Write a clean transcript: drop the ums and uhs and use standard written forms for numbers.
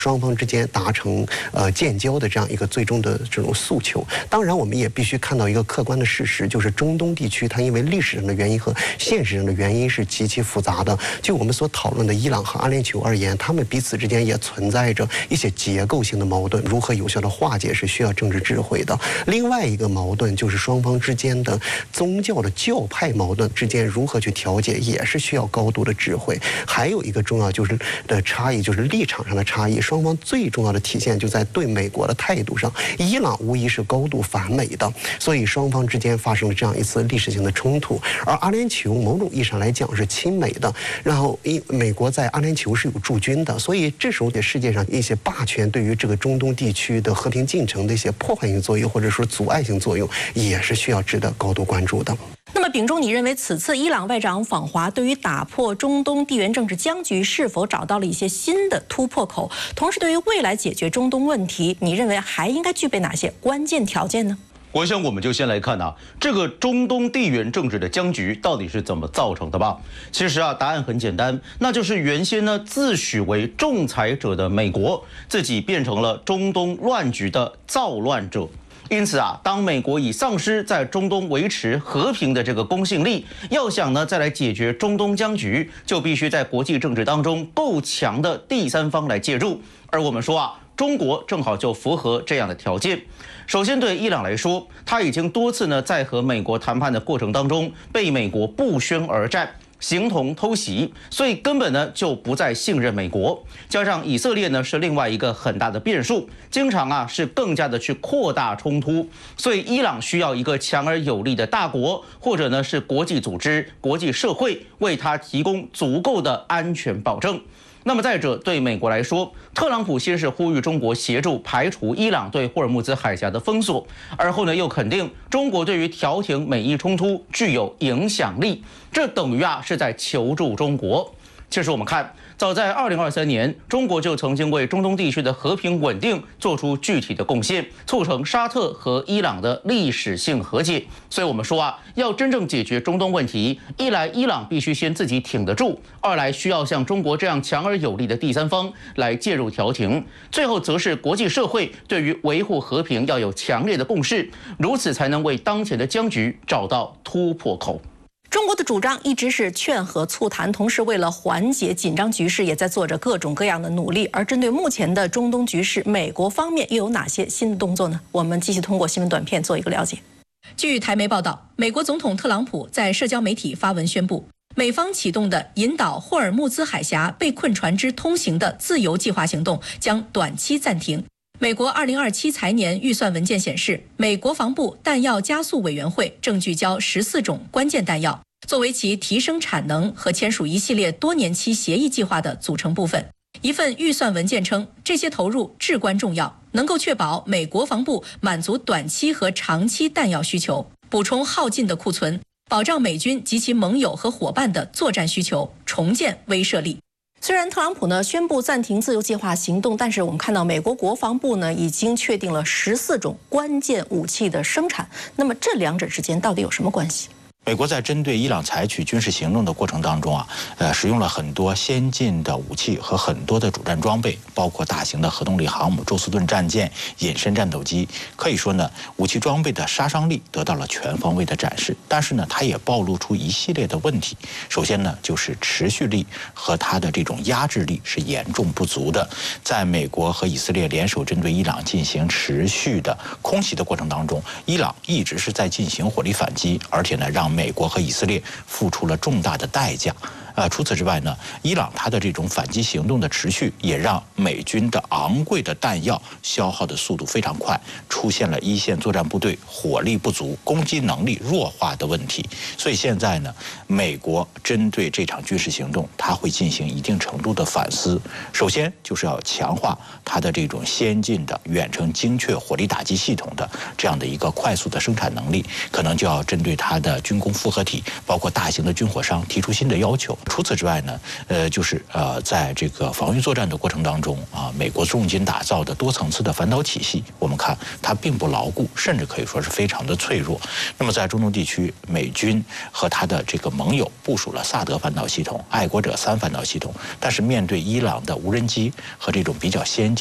双方之间达成建交的这样一个最终的这种诉求。当然，我们也必须看到一个客观的事实，就是中东地区它因为历史上的原因和现实上的原因是极其复杂的。就我们所讨论的伊朗和阿联酋而言，他们彼此之间也存在着一些结构性的矛盾，如何有效的化解是需要政治智慧的。另外一个矛盾就是双方之间的宗教的教派矛盾之间如何去调解，也是需要高度的智慧。还有一个重要就是差异，就是立场上的差异。双方最重要的体现就在对美国的态度上，伊朗无疑是高度反美的，所以双方之间发生了这样一次历史性的冲突。而阿联酋某种意义上来讲是亲美的，然后美国在阿联酋是有驻军的，所以这时候在世界上一些霸权对于这个中东地区的和平进程的一些破坏性作用或者说阻碍性作用，也是需要值得高度关注的。 那么，秉忠，你认为此次伊朗外长访华对于打破中东地缘政治僵局是否找到了一些新的突破口？同时，对于未来解决中东问题，你认为还应该具备哪些关键条件呢？ 我想，我们就先来看这个中东地缘政治的僵局到底是怎么造成的吧。其实答案很简单，那就是原先自诩为仲裁者的美国，自己变成了中东乱局的造乱者。因此当美国已丧失在中东维持和平的这个公信力，要想再来解决中东僵局，就必须在国际政治当中够强的第三方来介入。而我们说中国正好就符合这样的条件。首先，对伊朗来说，他已经多次在和美国谈判的过程当中被美国不宣而战，形同偷袭，所以根本就不再信任美国。加上以色列是另外一个很大的变数，经常是更加的去扩大冲突，所以伊朗需要一个强而有力的大国，或者是国际组织、国际社会为他提供足够的安全保证。那么再者，对美国来说，特朗普先是呼吁中国协助排除伊朗对霍尔木兹海峡的封锁，而后又肯定中国对于调停美伊冲突具有影响力，这等于是在求助中国。其实我们看，早在2023年，中国就曾经为中东地区的和平稳定做出具体的贡献，促成沙特和伊朗的历史性和解。所以我们说要真正解决中东问题，一来伊朗必须先自己挺得住，二来需要像中国这样强而有力的第三方来介入调停，最后则是国际社会对于维护和平要有强烈的共识，如此才能为当前的僵局找到突破口。 中国的主张一直是劝和促谈，同时为了缓解紧张局势，也在做着各种各样的努力。而针对目前的中东局势，美国方面又有哪些新的动作呢？我们继续通过新闻短片做一个了解。 据台媒报道，美国总统特朗普在社交媒体发文宣布，美方启动的引导霍尔木兹海峡被困船只通行的自由计划行动将短期暂停。美国2027财年预算文件显示，美国防部弹药加速委员会正聚焦14种关键弹药，作为其提升产能和签署一系列多年期协议计划的组成部分。一份预算文件称，这些投入至关重要，能够确保美国防部满足短期和长期弹药需求，补充耗尽的库存，保障美军及其盟友和伙伴的作战需求，重建威慑力。 虽然特朗普宣布暂停自由计划行动，但是我们看到美国国防部已经确定了14种关键武器的生产。那么这两者之间到底有什么关系？ 美国在针对伊朗采取军事行动的过程当中使用了很多先进的武器和很多的主战装备，包括大型的核动力航母、宙斯盾战舰、隐身战斗机。可以说武器装备的杀伤力得到了全方位的展示。但是它也暴露出一系列的问题。首先就是持续力和它的这种压制力是严重不足的。在美国和以色列联手针对伊朗进行持续的空袭的过程当中，伊朗一直是在进行火力反击，而且让美国和以色列付出了重大的代价。除此之外伊朗它的这种反击行动的持续，也让美军的昂贵的弹药消耗的速度非常快，出现了一线作战部队火力不足、攻击能力弱化的问题。所以现在美国针对这场军事行动，它会进行一定程度的反思。首先就是要强化它的这种先进的远程精确火力打击系统的这样的一个快速的生产能力，可能就要针对它的军工复合体，包括大型的军火商提出新的要求。 除此之外呢，就是在这个防御作战的过程当中啊，美国重金打造的多层次的反导体系，我们看它并不牢固，甚至可以说是非常的脆弱。那么在中东地区，美军和他的这个盟友部署了萨德反导系统、爱国者3反导系统，但是面对伊朗的无人机和这种比较先进